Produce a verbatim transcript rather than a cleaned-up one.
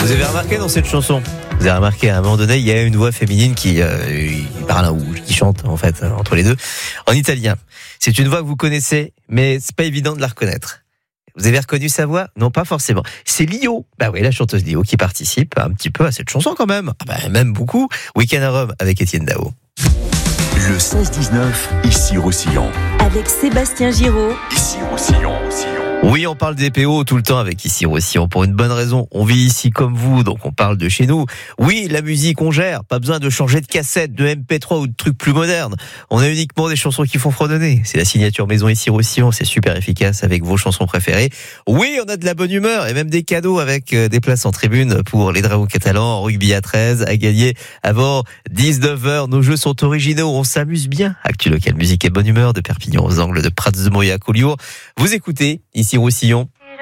Vous avez remarqué dans cette chanson, vous avez remarqué à un moment donné, il y a une voix féminine qui, euh, qui parle ou qui chante en fait entre les deux en italien. C'est une voix que vous connaissez, mais c'est pas évident de la reconnaître. Vous avez reconnu sa voix ? Non, pas forcément. C'est Lio. Bah oui, la chanteuse Lio qui participe un petit peu à cette chanson quand même. Ah bah, même beaucoup. Week-end à Rome avec Étienne Dao. Le seize dix-neuf, ici Roussillon. Avec Sébastien Giraud. Ici Roussillon, Roussillon. Oui, on parle des P O tout le temps avec Ici Roussillon pour une bonne raison. On vit ici comme vous, donc on parle de chez nous. Oui, la musique, on gère. Pas besoin de changer de cassette, de M P trois ou de trucs plus modernes. On a uniquement des chansons qui font fredonner. C'est la signature maison Ici Roussillon. C'est super efficace avec vos chansons préférées. Oui, on a de la bonne humeur et même des cadeaux avec des places en tribune pour les Dragons catalans en rugby à treize à gagner avant dix-neuf heures. Nos jeux sont originaux. On s'amuse bien. Actu local musique et bonne humeur de Perpignan aux Angles de Prats de Moya à Collioure. Vous écoutez Ici Roussillon.